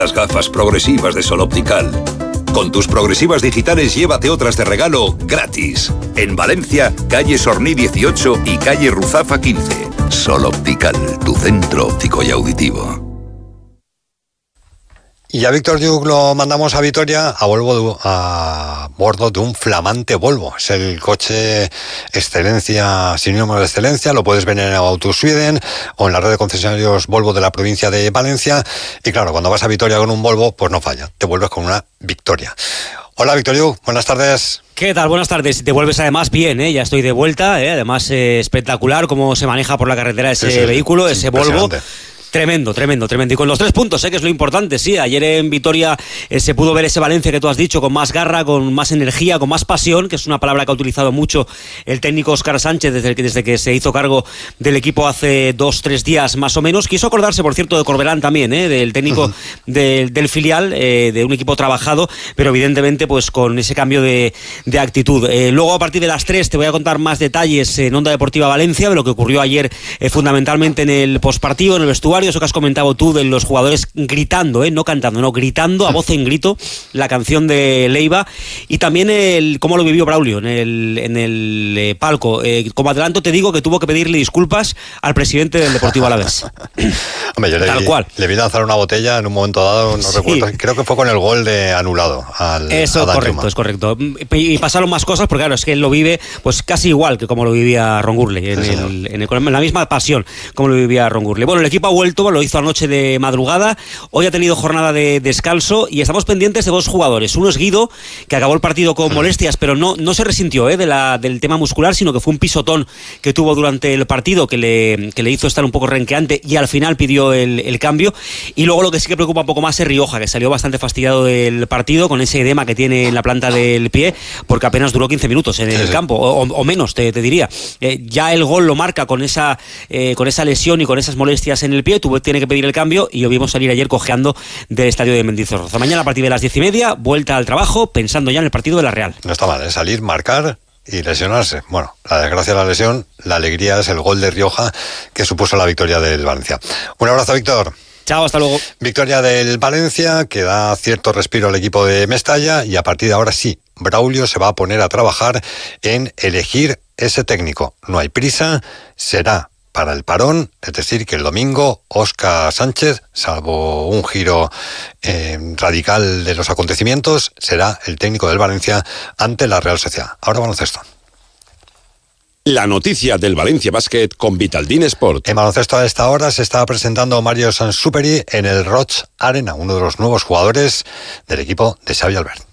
Las gafas progresivas de Sol Optical. Con tus progresivas digitales llévate otras de regalo gratis. En Valencia, calle Sorní 18 y calle Ruzafa 15. Sol Optical, tu centro óptico y auditivo. Y a Víctor Lluch lo mandamos a Vitoria a bordo de un flamante Volvo. Es el coche excelencia, sinónimo de excelencia. Lo puedes ver en Auto Sweden o en la red de concesionarios Volvo de la provincia de Valencia. Y claro, cuando vas a Vitoria con un Volvo, pues no falla. Te vuelves con una victoria. Hola Víctor Lluch, buenas tardes. ¿Qué tal? Buenas tardes. Te vuelves además bien, ya estoy de vuelta. Además, espectacular cómo se maneja por la carretera ese vehículo, ese Volvo. Tremendo. Y con los 3 puntos, que es lo importante, sí. Ayer en Vitoria se pudo ver ese Valencia que tú has dicho, con más garra, con más energía, con más pasión, que es una palabra que ha utilizado mucho el técnico Óscar Sánchez desde que se hizo cargo del equipo hace 2-3 días más o menos. Quiso acordarse, por cierto, de Corberán también, del técnico del filial, de un equipo trabajado, pero evidentemente pues con ese cambio de actitud. Luego a partir de las 3 te voy a contar más detalles en Onda Deportiva Valencia de lo que ocurrió ayer fundamentalmente en el postpartido, en el vestuario. Eso que has comentado tú de los jugadores gritando, no cantando, no, gritando a voz en grito la canción de Leiva, y también cómo lo vivió Braulio en el palco. Como adelanto te digo que tuvo que pedirle disculpas al presidente del Deportivo Alavés. Hombre, yo le vi lanzar una botella en un momento dado, no recuerdo, creo que fue con el gol de anulado Eso, es correcto. Y pasaron más cosas, porque claro, es que él lo vive pues casi igual que como lo vivía Ron Gurley, en la misma pasión como lo vivía Ron Gurley. Bueno, el equipo ha vuelto, lo hizo anoche de madrugada, hoy ha tenido jornada de descanso y estamos pendientes de 2 jugadores. Uno es Guido, que acabó el partido con molestias, pero no se resintió del tema muscular, sino que fue un pisotón que tuvo durante el partido que le hizo estar un poco renqueante y al final pidió el cambio. Y luego lo que sí que preocupa un poco más es Rioja, que salió bastante fastidiado del partido con ese edema que tiene en la planta del pie, porque apenas duró 15 minutos en el campo, o menos te diría. Ya el gol lo marca con esa lesión y con esas molestias en el pie, tiene que pedir el cambio y lo vimos salir ayer cojeando del estadio de Mendizorroza. Mañana a partir de las 10:30, vuelta al trabajo, pensando ya en el partido de la Real. No está mal, salir, marcar y lesionarse. Bueno, la desgracia de la lesión, la alegría es el gol de Rioja que supuso la victoria del Valencia. Un abrazo, Víctor. Chao, hasta luego. Victoria del Valencia, que da cierto respiro al equipo de Mestalla, y a partir de ahora sí, Braulio se va a poner a trabajar en elegir ese técnico. No hay prisa, será para el parón, es decir, que el domingo Óscar Sánchez, salvo un giro radical de los acontecimientos, será el técnico del Valencia ante la Real Sociedad. Ahora baloncesto. La noticia del Valencia Basket con Vitaldin Sport. En baloncesto a esta hora se está presentando Mario Sansuperi en el Roig Arena, uno de los nuevos jugadores del equipo de Xavi Albert.